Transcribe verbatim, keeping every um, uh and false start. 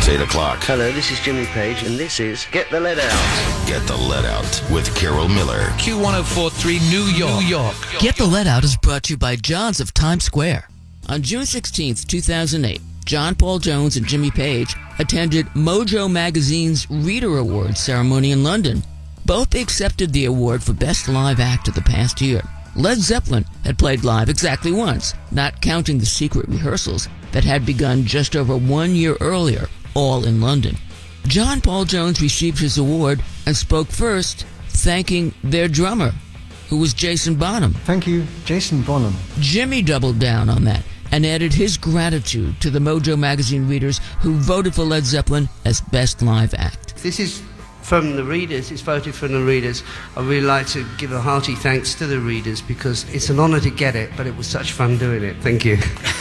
eight o'clock. Hello, this is Jimmy Page, and this is Get the Lead Out. Get the Lead Out with Carol Miller. Q one oh four point three New York. New York. Get the Lead Out is brought to you by John's of Times Square. On June sixteenth, two thousand eight, John Paul Jones and Jimmy Page attended Mojo Magazine's Reader Awards ceremony in London. Both accepted the award for Best Live Act of the past year. Led Zeppelin had played live exactly once, not counting the secret rehearsals that had begun just over one year earlier, all in London. John Paul Jones received his award and spoke first, thanking their drummer, who was Jason Bonham. Thank you, Jason Bonham. Jimmy doubled down on that and added his gratitude to the Mojo Magazine readers who voted for Led Zeppelin as Best Live Act. This is from the readers, it's voted from the readers. I'd really like to give a hearty thanks to the readers because it's an honour to get it, but it was such fun doing it. Thank you.